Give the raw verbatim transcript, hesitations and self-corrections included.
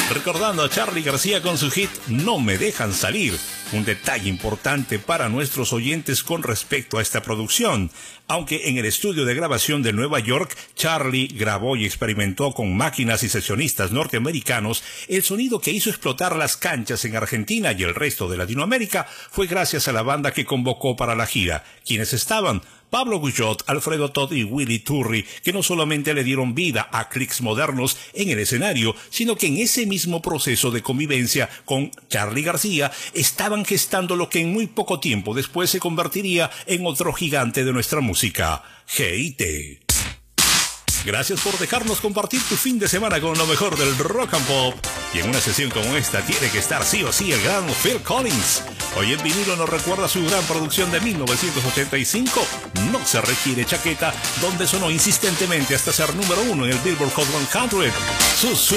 Recordando a Charly García con su hit No me dejan salir. Un detalle importante para nuestros oyentes con respecto a esta producción. Aunque en el estudio de grabación de Nueva York, Charly grabó y experimentó con máquinas y sesionistas norteamericanos, el sonido que hizo explotar las canchas en Argentina y el resto de Latinoamérica fue gracias a la banda que convocó para la gira. ¿Quiénes estaban? Pablo Guyot, Alfredo Todd y Willy Turri, que no solamente le dieron vida a clics modernos en el escenario, sino que en ese mismo proceso de convivencia con Charly García estaban gestando lo que en muy poco tiempo después se convertiría en otro gigante de nuestra música, G I T. Gracias por dejarnos compartir tu fin de semana con lo mejor del rock and pop. Y en una sesión como esta tiene que estar sí o sí el gran Phil Collins. Hoy en vinilo nos recuerda su gran producción de mil novecientos ochenta y cinco, No se requiere chaqueta, donde sonó insistentemente hasta ser número uno en el Billboard Hot cien. Sus